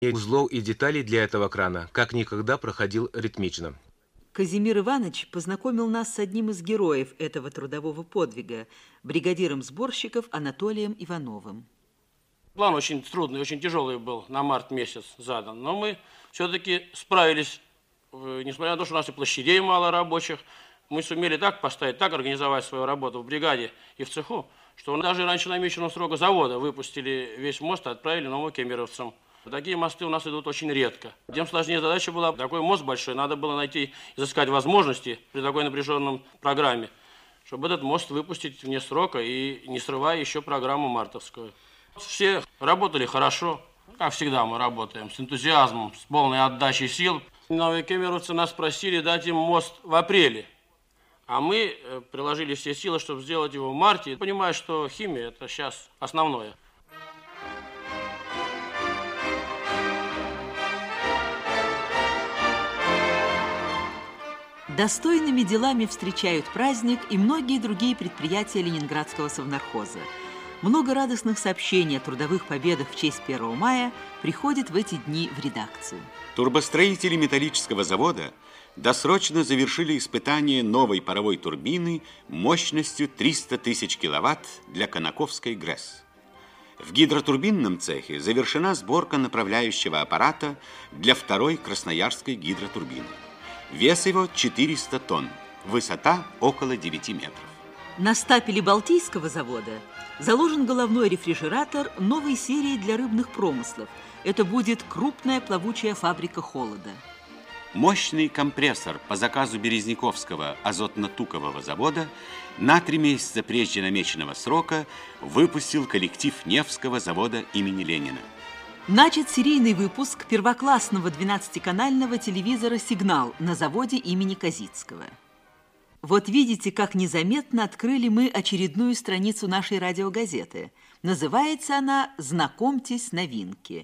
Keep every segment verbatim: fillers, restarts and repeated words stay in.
Узлов и деталей для этого крана как никогда проходил ритмично. Казимир Иванович познакомил нас с одним из героев этого трудового подвига, бригадиром сборщиков Анатолием Ивановым. План очень трудный, очень тяжелый был на март месяц задан, но мы все-таки справились, несмотря на то, что у нас и площадей мало рабочих, мы сумели так поставить, так организовать свою работу в бригаде и в цеху, что даже раньше намеченного срока завода выпустили весь мост и отправили новокемеровцам. Такие мосты у нас идут очень редко. Тем сложнее задача была, такой мост большой, надо было найти, изыскать возможности при такой напряженном программе, чтобы этот мост выпустить вне срока и не срывая еще программу мартовскую. Все работали хорошо, как всегда мы работаем, с энтузиазмом, с полной отдачей сил. Новые кемеровцы нас просили дать им мост в апреле, а мы приложили все силы, чтобы сделать его в марте, понимая, что химия – это сейчас основное. Достойными делами встречают праздник и многие другие предприятия Ленинградского совнархоза. Много радостных сообщений о трудовых победах в честь первого мая приходит в эти дни в редакцию. Турбостроители металлического завода досрочно завершили испытание новой паровой турбины мощностью триста тысяч киловатт для Конаковской ГРЭС. В гидротурбинном цехе завершена сборка направляющего аппарата для второй красноярской гидротурбины. Вес его четыреста тонн, высота около девяти метров. На стапеле Балтийского завода заложен головной рефрижератор новой серии для рыбных промыслов. Это будет крупная плавучая фабрика холода. Мощный компрессор по заказу Березняковского азотно-тукового завода на три месяца прежде намеченного срока выпустил коллектив Невского завода имени Ленина. Начат серийный выпуск первоклассного двенадцатиканального телевизора «Сигнал» на заводе имени Козицкого. Вот видите, как незаметно открыли мы очередную страницу нашей радиогазеты. Называется она «Знакомьтесь, новинки».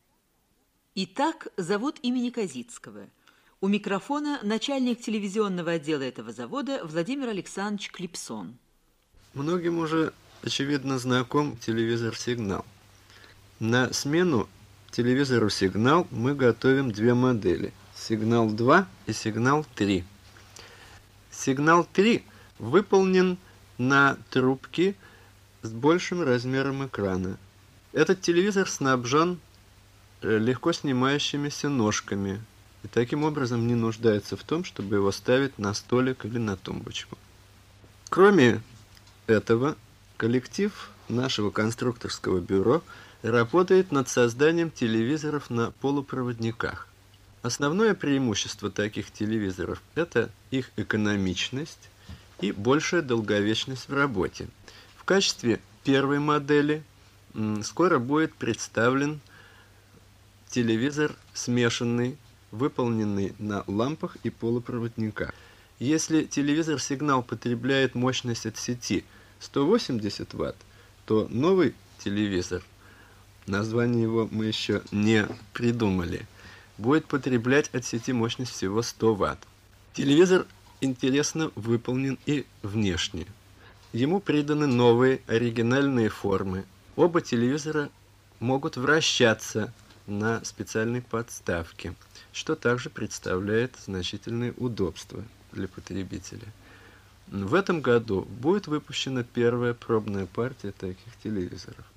Итак, завод имени Козицкого. У микрофона начальник телевизионного отдела этого завода Владимир Александрович Клипсон. Многим уже, очевидно, знаком телевизор «Сигнал». На смену телевизору «Сигнал» мы готовим две модели – «Сигнал два» и «Сигнал три». «Сигнал три» выполнен на трубке с большим размером экрана. Этот телевизор снабжен легко снимающимися ножками и таким образом не нуждается в том, чтобы его ставить на столик или на тумбочку. Кроме этого, коллектив нашего конструкторского бюро работает над созданием телевизоров на полупроводниках. Основное преимущество таких телевизоров – это их экономичность и большая долговечность в работе. В качестве первой модели скоро будет представлен телевизор смешанный, выполненный на лампах и полупроводниках. Если телевизор «Сигнал» потребляет мощность от сети сто восемьдесят ватт, то новый телевизор, название его мы еще не придумали, будет потреблять от сети мощность всего сто ватт. Телевизор интересно выполнен и внешне. Ему приданы новые оригинальные формы. Оба телевизора могут вращаться на специальной подставке, что также представляет значительные удобства для потребителя. В этом году будет выпущена первая пробная партия таких телевизоров.